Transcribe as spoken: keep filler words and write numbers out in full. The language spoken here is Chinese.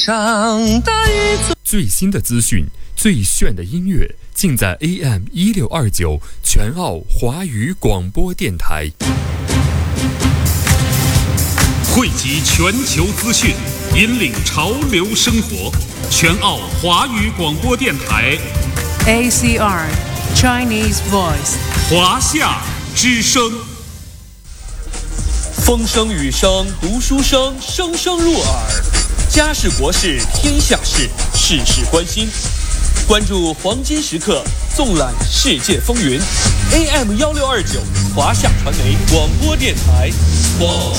最新的资讯，最炫的音乐，尽在 A M 一六二九全澳华语广播电台。 汇集全球资讯，引领潮流生活。全澳华语广播电台 A C R Chinese Voice 华夏之声。风声雨声读书声，声声入耳。家事国事天下事，事事关心。关注黄金时刻，纵览世界风云。A M 一六二九华夏传媒广播电台，广